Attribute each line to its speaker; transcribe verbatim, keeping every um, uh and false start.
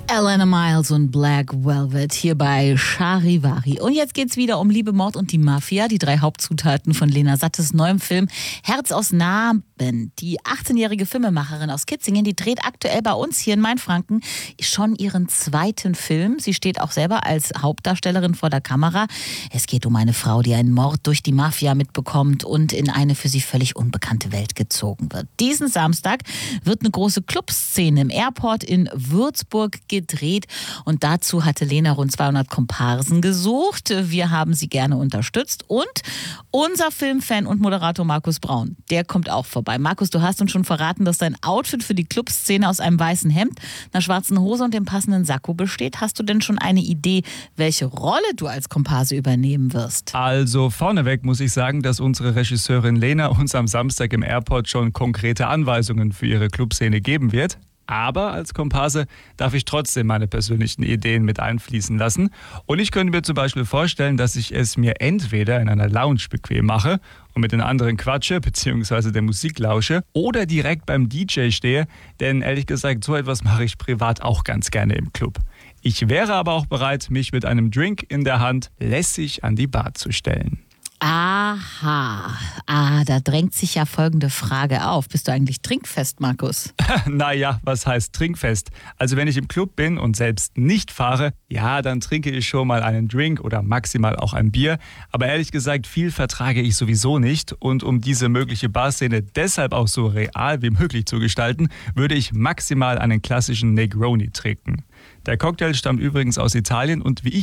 Speaker 1: Alana Miles und Black Velvet hier bei Charivari. Und jetzt geht's wieder um Liebe, Mord und die Mafia, die drei Hauptzutaten von Lena Sattes neuem Film Herz aus Narben. Die achtzehnjährige Filmemacherin aus Kitzingen, die dreht aktuell bei uns hier in Mainfranken schon ihren zweiten Film. Sie steht auch selber als Hauptdarstellerin vor der Kamera. Es geht um eine Frau, die einen Mord durch die Mafia mitbekommt und in eine für sie völlig unbekannte Welt gezogen wird. Diesen Samstag wird eine große Clubszene im Airport in Würzburg gedreht und dazu hatte Lena rund zweihundert Komparsen gesucht. Wir haben sie gerne unterstützt und unser Filmfan und Moderator Markus Braun, der kommt auch vorbei. Markus, du hast uns schon verraten, dass dein Outfit für die Clubszene aus einem weißen Hemd, einer schwarzen Hose und dem passenden Sakko besteht. Hast du denn schon eine Idee, welche Rolle du als Komparse übernehmen wirst?
Speaker 2: Also vorneweg muss ich sagen, dass unsere Regisseurin Lena uns am Samstag im Airport schon konkrete Anweisungen für ihre Clubszene geben wird. Aber als Komparse darf ich trotzdem meine persönlichen Ideen mit einfließen lassen. Und ich könnte mir zum Beispiel vorstellen, dass ich es mir entweder in einer Lounge bequem mache und mit den anderen quatsche bzw. der Musik lausche oder direkt beim D J stehe. Denn ehrlich gesagt, so etwas mache ich privat auch ganz gerne im Club. Ich wäre aber auch bereit, mich mit einem Drink in der Hand lässig an die Bar zu stellen.
Speaker 1: Aha, ah, da drängt sich ja folgende Frage auf. Bist du eigentlich trinkfest, Markus?
Speaker 2: Naja, was heißt trinkfest? Also wenn ich im Club bin und selbst nicht fahre, ja, dann trinke ich schon mal einen Drink oder maximal auch ein Bier. Aber ehrlich gesagt, viel vertrage ich sowieso nicht. Und um diese mögliche Barszene deshalb auch so real wie möglich zu gestalten, würde ich maximal einen klassischen Negroni trinken. Der Cocktail stammt übrigens aus Italien und wie ich